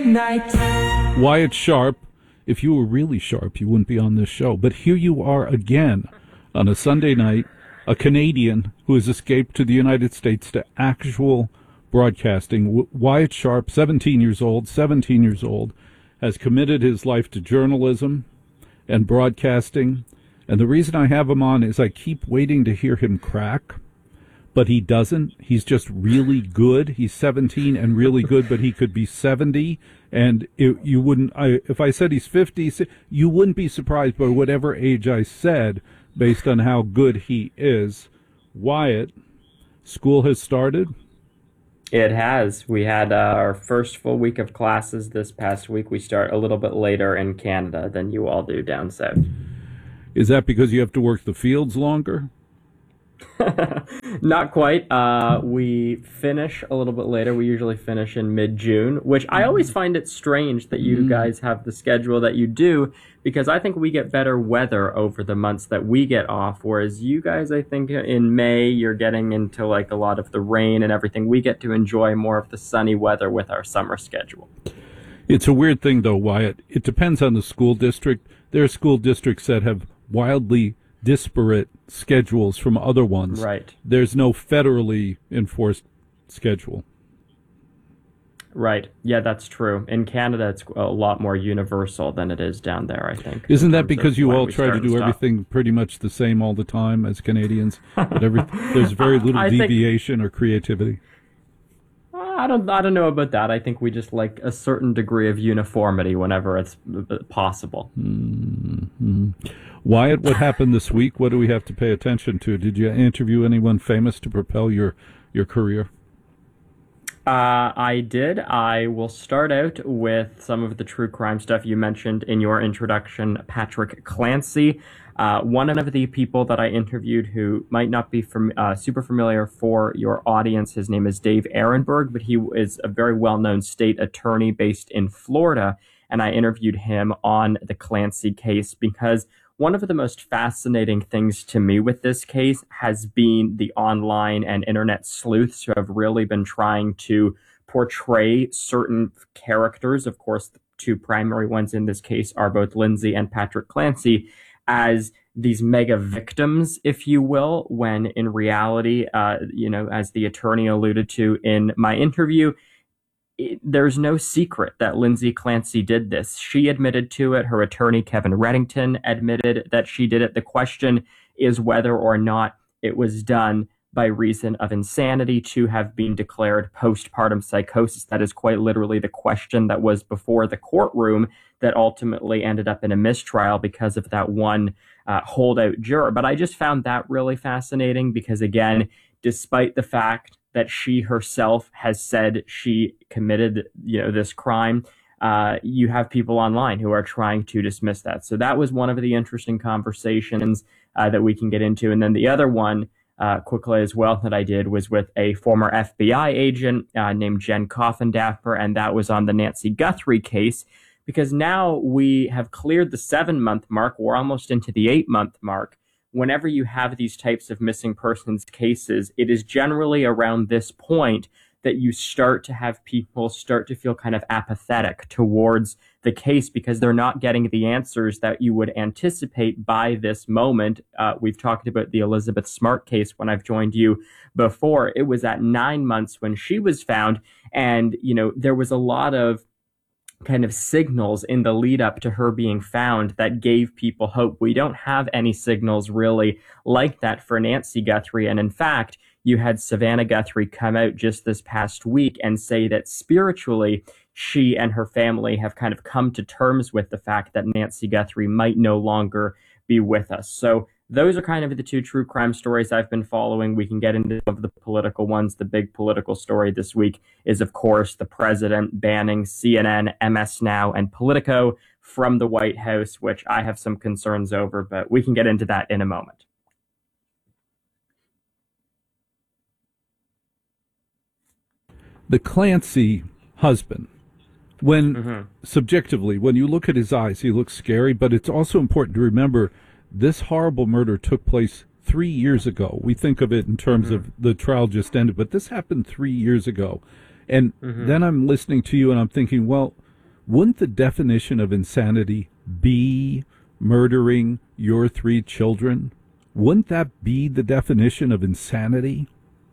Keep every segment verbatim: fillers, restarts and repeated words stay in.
night. Wyatt Sharp. If you were really sharp, you wouldn't be on this show. But here you are again on a Sunday night, a Canadian who has escaped to the United States to actual broadcasting. W- Wyatt Sharp, seventeen years old, seventeen years old, has committed his life to journalism and broadcasting. And the reason I have him on is I keep waiting to hear him crack, but he doesn't. He's just really good. He's seventeen and really good, but he could be seventy. And it, you wouldn't, I, if I said he's fifty, you wouldn't be surprised by whatever age I said based on how good he is. Wyatt, school has started? It has. We had uh, our first full week of classes this past week. We start a little bit later in Canada than you all do down south. Is that because you have to work the fields longer? Not quite. Uh, we finish a little bit later. We usually finish in mid-June, which I always find it strange that you guys have the schedule that you do, because I think we get better weather over the months that we get off, whereas you guys, I think in May, you're getting into like a lot of the rain and everything. We get to enjoy more of the sunny weather with our summer schedule. It's a weird thing, though, Wyatt. It depends on the school district. There are school districts that have wildly disparate schedules from other ones. Right. There's no federally enforced schedule. Right. Yeah, that's true. In Canada, it's a lot more universal than it is down there, I think. Isn't that because you all try to do everything pretty much the same all the time as Canadians? But every, there's very little I deviation think, or creativity. I don't I don't know about that. I think we just like a certain degree of uniformity whenever it's possible. Mm-hmm. Wyatt, what happened this week? What do we have to pay attention to? Did you interview anyone famous to propel your, your career? Uh, I did. I will start out with some of the true crime stuff you mentioned in your introduction, Patrick Clancy. Uh, one of the people that I interviewed who might not be from, uh, super familiar for your audience, his name is Dave Ehrenberg, but he is a very well-known state attorney based in Florida, and I interviewed him on the Clancy case because one of the most fascinating things to me with this case has been the online and internet sleuths who have really been trying to portray certain characters. Of course, the two primary ones in this case are both Lindsay and Patrick Clancy as these mega victims, if you will, when in reality, uh, you know, as the attorney alluded to in my interview, It, there's no secret that Lindsay Clancy did this. She admitted to it. Her attorney, Kevin Reddington, admitted that she did it. The question is whether or not it was done by reason of insanity to have been declared postpartum psychosis. That is quite literally the question that was before the courtroom that ultimately ended up in a mistrial because of that one uh, holdout juror. But I just found that really fascinating because, again, despite the fact that she herself has said she committed, you know, this crime, uh, you have people online who are trying to dismiss that. So that was one of the interesting conversations uh, that we can get into. And then the other one, uh, quickly as well, that I did was with a former F B I agent uh, named Jen Coffindaffer, and that was on the Nancy Guthrie case, because now we have cleared the seven-month mark. We're almost into the eight-month mark. Whenever you have these types of missing persons cases, it is generally around this point that you start to have people start to feel kind of apathetic towards the case because they're not getting the answers that you would anticipate by this moment. Uh, we've talked about the Elizabeth Smart case when I've joined you before. It was at nine months when she was found. And, you know, there was a lot of kind of signals in the lead up to her being found that gave people hope. We don't have any signals really like that for Nancy Guthrie. And in fact, you had Savannah Guthrie come out just this past week and say that spiritually, she and her family have kind of come to terms with the fact that Nancy Guthrie might no longer be with us. So those are kind of the two true crime stories I've been following. We can get into some of the political ones. The big political story this week is, of course, the president banning C N N, M S Now, and Politico from the White House, which I have some concerns over, but we can get into that in a moment. The Clancy husband, when Mm-hmm. subjectively, when you look at his eyes, he looks scary, but it's also important to remember this horrible murder took place three years ago. We think of it in terms Mm-hmm. of the trial just ended, but this happened three years ago. And Mm-hmm. then I'm listening to you and I'm thinking, well, wouldn't the definition of insanity be murdering your three children? Wouldn't that be the definition of insanity?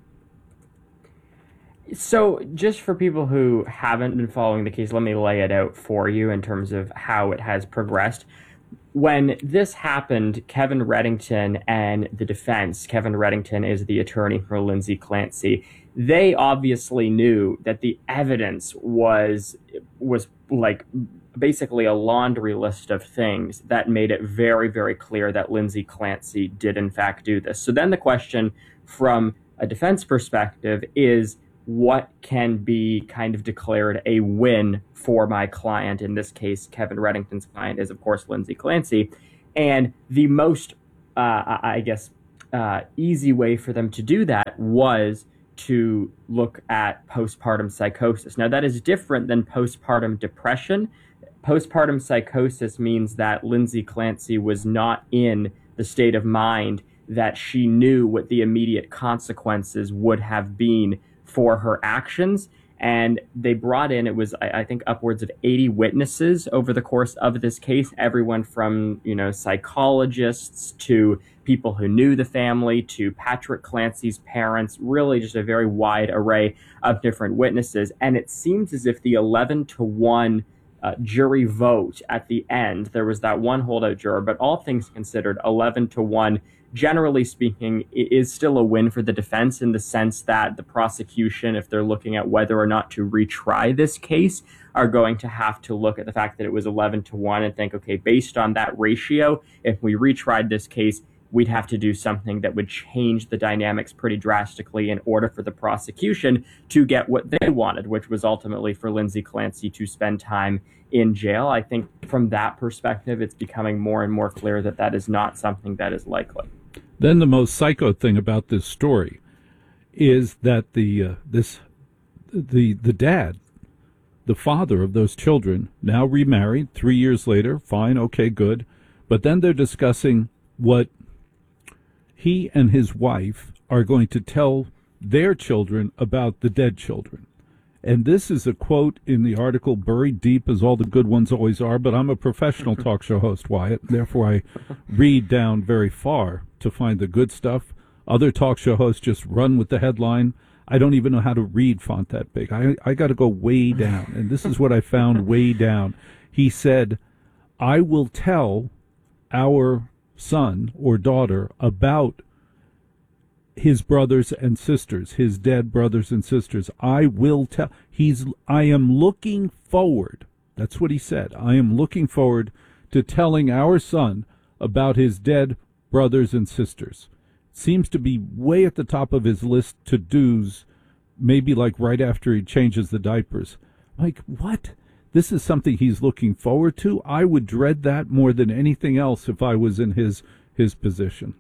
So, just for people who haven't been following the case, let me lay it out for you in terms of how it has progressed. When this happened, Kevin Reddington and the defense, Kevin Reddington is the attorney for Lindsay Clancy, they obviously knew that the evidence was was like basically a laundry list of things that made it very, very clear that Lindsay Clancy did in fact do this. So then the question from a defense perspective is, what can be kind of declared a win for my client? In this case, Kevin Reddington's client is, of course, Lindsay Clancy. And the most, uh, I guess, uh, easy way for them to do that was to look at postpartum psychosis. Now, that is different than postpartum depression. Postpartum psychosis means that Lindsay Clancy was not in the state of mind that she knew what the immediate consequences would have been for her actions. And they brought in, it was, I, I think, upwards of eighty witnesses over the course of this case, everyone from, you know, psychologists to people who knew the family to Patrick Clancy's parents, really just a very wide array of different witnesses. And it seems as if the eleven to one uh, jury vote at the end, there was that one holdout juror, but all things considered, eleven to one, generally speaking, is still a win for the defense in the sense that the prosecution, if they're looking at whether or not to retry this case, are going to have to look at the fact that it was eleven to one and think, okay, based on that ratio, if we retried this case, we'd have to do something that would change the dynamics pretty drastically in order for the prosecution to get what they wanted, which was ultimately for Lindsay Clancy to spend time in jail. I think from that perspective, it's becoming more and more clear that that is not something that is likely. Then the most psycho thing about this story is that the uh, this the the dad, the father of those children, now remarried three years later. Fine, okay, good, but then they're discussing what he and his wife are going to tell their children about the dead children. And this is a quote in the article, buried deep as all the good ones always are, but I'm a professional talk show host, Wyatt. Therefore, I read down very far to find the good stuff. Other talk show hosts just run with the headline. I don't even know how to read font that big. I, I got to go way down. And this is what I found way down. He said, I will tell our son or daughter about his brothers and sisters, his dead brothers and sisters. I will tell. He's. I am looking forward. That's what he said. I am looking forward to telling our son about his dead brothers and sisters. Seems to be way at the top of his list to do's, maybe like right after he changes the diapers. Like, what? This is something he's looking forward to? I would dread that more than anything else if I was in his his position.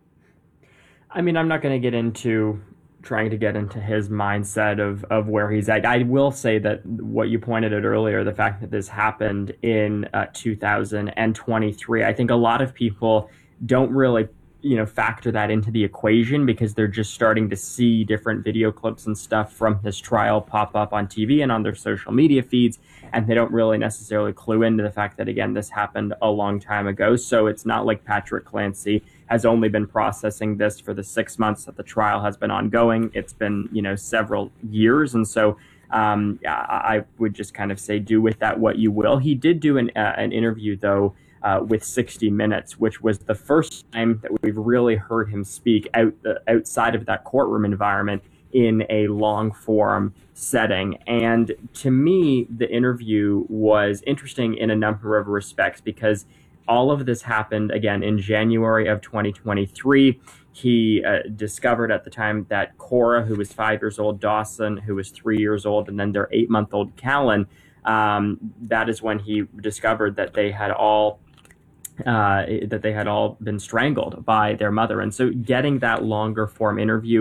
I mean, I'm not going to get into trying to get into his mindset of, of where he's at. I will say that what you pointed out earlier, the fact that this happened in uh, two thousand twenty-three, I think a lot of people don't really, you know, factor that into the equation because they're just starting to see different video clips and stuff from this trial pop up on T V and on their social media feeds, and they don't really necessarily clue into the fact that, again, this happened a long time ago. So it's not like Patrick Clancy has only been processing this for the six months that the trial has been ongoing. It's been, you know, several years. And so um, I would just kind of say, do with that what you will. He did do an, uh, an interview, though, uh, with sixty minutes, which was the first time that we've really heard him speak out uh, outside of that courtroom environment in a long form setting. And to me, the interview was interesting in a number of respects because all of this happened, again, in January of twenty twenty-three. He uh, discovered at the time that Cora, who was five years old, Dawson, who was three years old, and then their eight-month-old Callan, um, that is when he discovered that they had all uh, that they had all been strangled by their mother. And so getting that longer form interview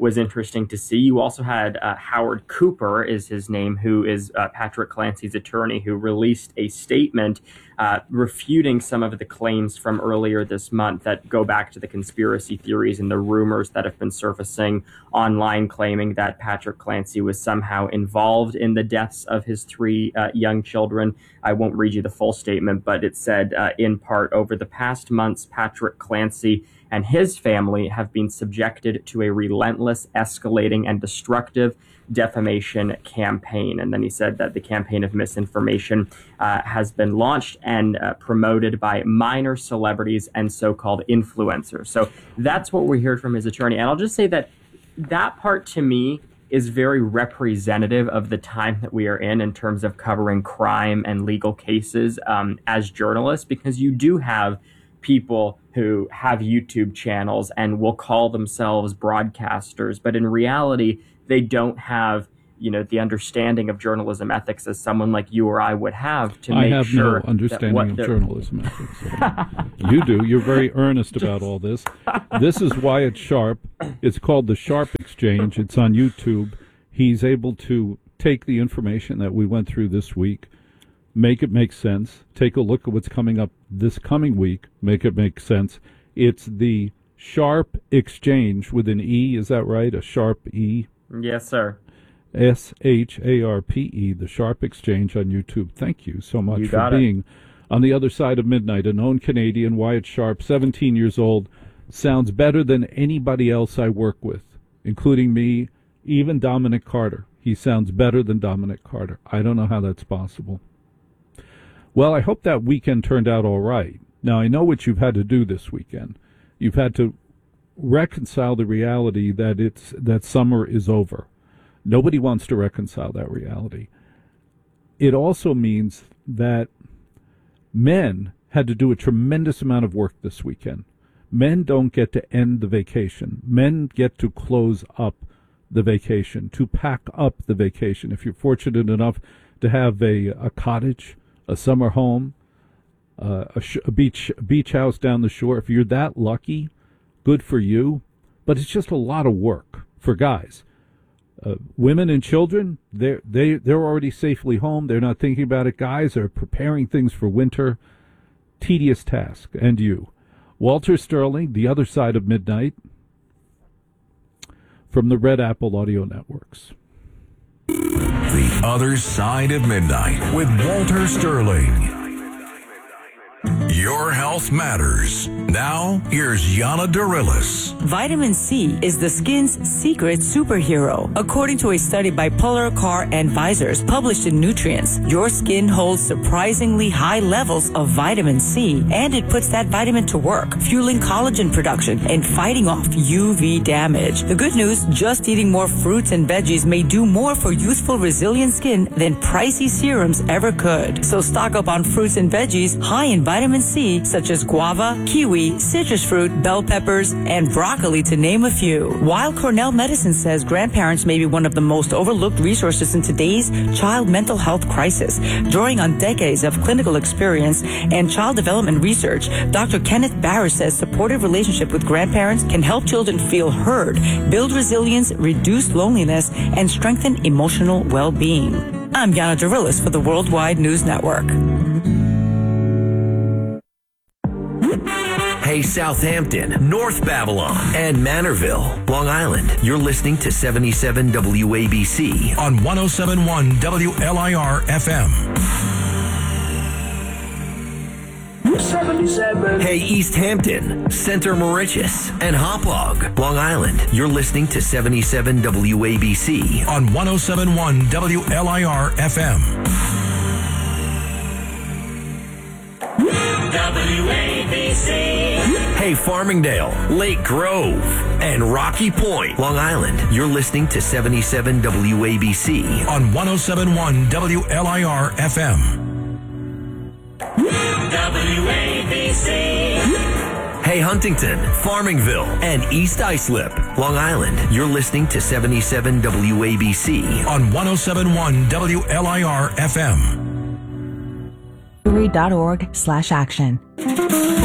was interesting to see. You also had uh, Howard Cooper is his name, who is uh, Patrick Clancy's attorney, who released a statement uh, refuting some of the claims from earlier this month that go back to the conspiracy theories and the rumors that have been surfacing online, claiming that Patrick Clancy was somehow involved in the deaths of his three uh, young children. I won't read you the full statement, but it said uh, in part, over the past months, Patrick Clancy and his family have been subjected to a relentless, escalating, and destructive defamation campaign. And then he said that the campaign of misinformation uh, has been launched and uh, promoted by minor celebrities and so-called influencers. So that's what we heard from his attorney. And I'll just say that that part to me is very representative of the time that we are in in terms of covering crime and legal cases um, as journalists, because you do have people who have YouTube channels and will call themselves broadcasters, but in reality, they don't have, you know, the understanding of journalism ethics as someone like you or I would have to I make have sure no understanding of journalism ethics. You do. You're very earnest about all this. This is Wyatt Sharp. It's called the Sharp Exchange. It's on YouTube. He's able to take the information that we went through this week, make it make sense, take a look at what's coming up this coming week, make it make sense. It's the Sharp Exchange with an E, is that right? A sharp E? Yes, sir. S H A R P E, the Sharp Exchange on YouTube. Thank you so much You for got it. being on the other side of midnight. A known Canadian, Wyatt Sharp, seventeen years old, sounds better than anybody else I work with, including me, even Dominic Carter. He sounds better than Dominic Carter. I don't know how that's possible. Well, I hope that weekend turned out all right. Now, I know what you've had to do this weekend. You've had to reconcile the reality that it's that summer is over. Nobody wants to reconcile that reality. It also means that men had to do a tremendous amount of work this weekend. Men don't get to end the vacation. Men get to close up the vacation, to pack up the vacation. If you're fortunate enough to have a, a cottage, a summer home, uh, a, sh- a beach a beach house down the shore, if you're that lucky, good for you. But it's just a lot of work for guys. Uh, women and children, they're, they, they're already safely home. They're not thinking about it. Guys are preparing things for winter. Tedious task. And you. Walter Sterling, The Other Side of Midnight, from the Red Apple Audio Networks. The Other Side of Midnight with Walter Sterling. Your health matters. Now, here's Yana Darilis. Vitamin C is the skin's secret superhero. According to a study by Polar Car Advisors published in Nutrients, your skin holds surprisingly high levels of vitamin C, and it puts that vitamin to work, fueling collagen production and fighting off U V damage. The good news, just eating more fruits and veggies may do more for youthful, resilient skin than pricey serums ever could. So stock up on fruits and veggies high in vitamin C, such as guava, kiwi, citrus fruit, bell peppers, and broccoli, to name a few. While Cornell Medicine says grandparents may be one of the most overlooked resources in today's child mental health crisis, drawing on decades of clinical experience and child development research, Doctor Kenneth Barr says supportive relationship with grandparents can help children feel heard, build resilience, reduce loneliness, and strengthen emotional well-being. I'm Yana Darilis for the Worldwide News Network. Hey, Southampton, North Babylon, and Manorville, Long Island. You're listening to seventy-seven W A B C On one oh seven point one W L I R F M. seventy-seven. Hey, East Hampton, Center Mauritius, and Hauppauge, Long Island. You're listening to seventy-seven W A B C On one oh seven point one W L I R F M. W A B C. Hey, Farmingdale, Lake Grove, and Rocky Point, Long Island. You're listening to seventy-seven W A B C On one oh seven point one W L I R F M. W A B C. Hey, Huntington, Farmingville, and East Islip, Long Island. You're listening to seventy-seven W A B C On one oh seven point one W L I R F M. dot org slash action.